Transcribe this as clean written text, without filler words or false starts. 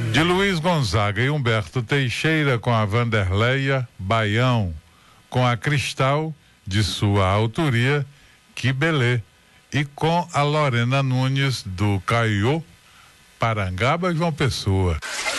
De Luiz Gonzaga e Humberto Teixeira, com a Vanderleia Baião, com a Cristal, de sua autoria, Que Belê, e com a Lorena Nunes, do Caiô, Parangaba e João Pessoa.